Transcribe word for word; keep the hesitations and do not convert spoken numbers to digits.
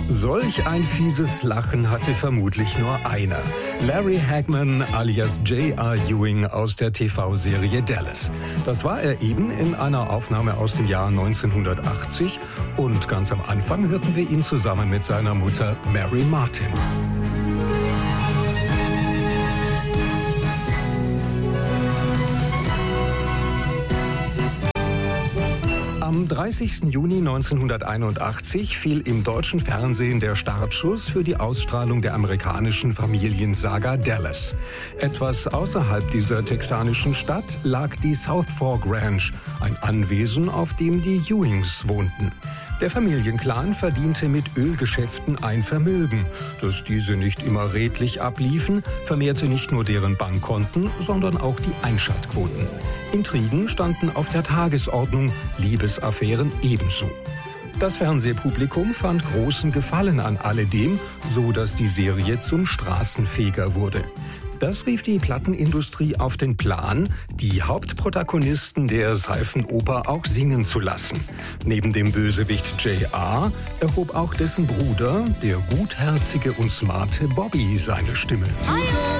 Solch ein fieses Lachen hatte vermutlich nur einer. Larry Hagman alias J R. Ewing aus der T V-Serie Dallas. Das war er eben in einer Aufnahme aus dem Jahr neunzehnhundertachtzig und ganz am Anfang hörten wir ihn zusammen mit seiner Mutter Mary Martin. Am dreißigsten Juni neunzehnhunderteinundachtzig fiel im deutschen Fernsehen der Startschuss für die Ausstrahlung der amerikanischen Familiensaga Dallas. Etwas außerhalb dieser texanischen Stadt lag die South Fork Ranch, ein Anwesen, auf dem die Ewings wohnten. Der Familienclan verdiente mit Ölgeschäften ein Vermögen. Dass diese nicht immer redlich abliefen, vermehrte nicht nur deren Bankkonten, sondern auch die Einschaltquoten. Intrigen standen auf der Tagesordnung, Liebesaffären ebenso. Das Fernsehpublikum fand großen Gefallen an alledem, so dass die Serie zum Straßenfeger wurde. Das rief die Plattenindustrie auf den Plan, die Hauptprotagonisten der Seifenoper auch singen zu lassen. Neben dem Bösewicht J R erhob auch dessen Bruder, der gutherzige und smarte Bobby, seine Stimme.